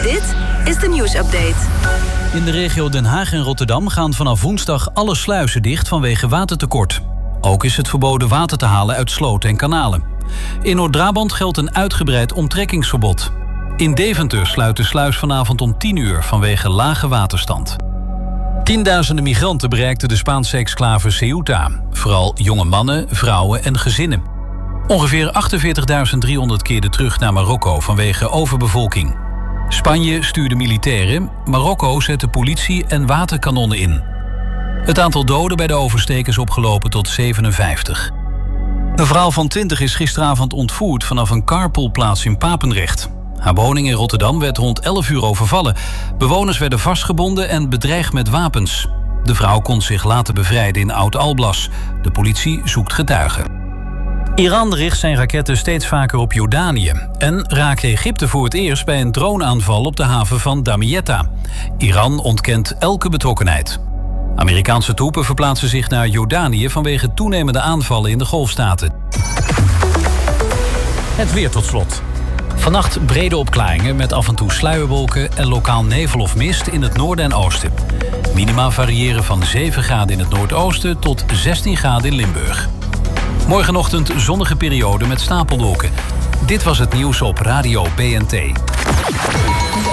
Dit is de nieuwsupdate. In de regio Den Haag en Rotterdam gaan vanaf woensdag alle sluizen dicht vanwege watertekort. Ook is het verboden water te halen uit sloten en kanalen. In Noord-Brabant geldt een uitgebreid omtrekkingsverbod. In Deventer sluit de sluis vanavond om 10 uur vanwege lage waterstand. Tienduizenden migranten bereikten de Spaanse exclave Ceuta. Vooral jonge mannen, vrouwen en gezinnen. Ongeveer 48.300 keerden terug naar Marokko vanwege overbevolking. Spanje stuurde militairen, Marokko zette politie en waterkanonnen in. Het aantal doden bij de oversteek is opgelopen tot 57. Een vrouw van 20 is gisteravond ontvoerd vanaf een carpoolplaats in Papendrecht. Haar woning in Rotterdam werd rond 11 uur overvallen. Bewoners werden vastgebonden en bedreigd met wapens. De vrouw kon zich laten bevrijden in Oud-Alblas. De politie zoekt getuigen. Iran richt zijn raketten steeds vaker op Jordanië. En raakt Egypte voor het eerst bij een droneaanval op de haven van Damietta. Iran ontkent elke betrokkenheid. Amerikaanse troepen verplaatsen zich naar Jordanië vanwege toenemende aanvallen in de Golfstaten. Het weer tot slot. Vannacht brede opklaringen met af en toe sluierwolken en lokaal nevel of mist in het noorden en oosten. Minima variëren van 7 graden in het noordoosten tot 16 graden in Limburg. Morgenochtend zonnige periode met stapelwolken. Dit was het nieuws op Radio BNT.